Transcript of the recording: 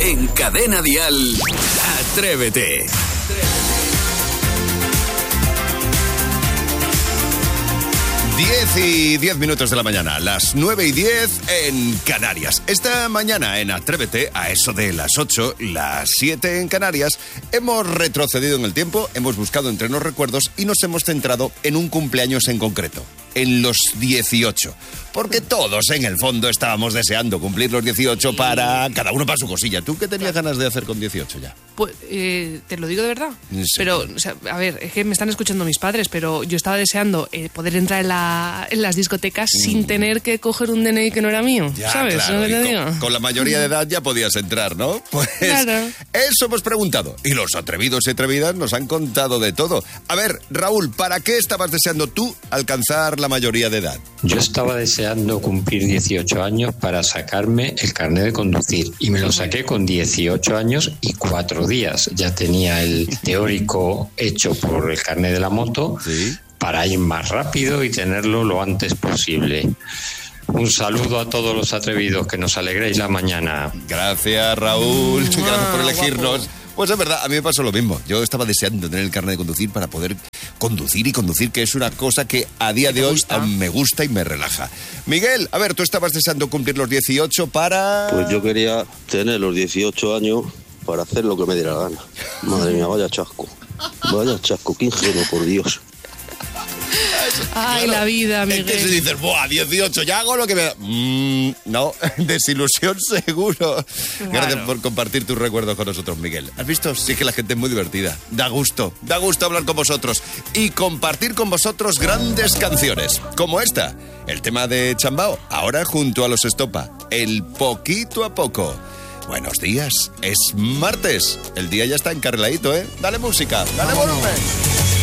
En Cadena Dial, Atrévete. 10:10 de la mañana, las 9:10 en Canarias. Esta mañana en Atrévete, a eso de las 8, las 7 en Canarias, hemos retrocedido en el tiempo, hemos buscado entre los recuerdos y nos hemos centrado en un cumpleaños en concreto, en los 18. Porque todos en el fondo estábamos deseando cumplir los 18 para cada uno para su cosilla. ¿Tú qué tenías ganas de hacer con 18 ya? Pues, te lo digo de verdad. Sí. Pero, o sea, a ver, es que me están escuchando mis padres, pero yo estaba deseando poder entrar en las discotecas sin tener que coger un DNI que no era mío, Ya, ¿sabes? claro, ¿No y te digo? con la mayoría de edad ya podías entrar, ¿no? Pues Claro. Eso hemos preguntado. Y los atrevidos y atrevidas nos han contado de todo. A ver, Raúl, ¿para qué estabas deseando tú alcanzar la mayoría de edad? Yo estaba deseando cumplir 18 años para sacarme el carnet de conducir y me lo saqué con 18 años y 4 días. Ya tenía el teórico hecho por el carnet de la moto, Sí. para ir más rápido y tenerlo lo antes posible. Un saludo a todos los atrevidos, que nos alegréis la mañana. Gracias, Raúl. Gracias por elegirnos. Guapo. Pues es verdad, a mí me pasó lo mismo. Yo estaba deseando tener el carnet de conducir para poder conducir, que es una cosa que a día de hoy me gusta y me relaja. Miguel, a ver, tú estabas deseando cumplir los 18 para... Pues yo quería tener los 18 años para hacer lo que me diera la gana. Madre mía, vaya chasco. Vaya chasco, qué ingenuo, por Dios. Ay, la vida, Miguel. Es que si dices, ¡buah, 18, ya hago lo que me da! No, desilusión seguro. Claro. Gracias por compartir tus recuerdos con nosotros, Miguel. ¿Has visto? Sí que la gente es muy divertida. Da gusto hablar con vosotros y compartir con vosotros grandes canciones, como esta, el tema de Chambao, ahora junto a los Estopa, el Poquito a Poco. Buenos días, es martes, el día ya está encarriladito, ¿eh? Dale música, dale volumen.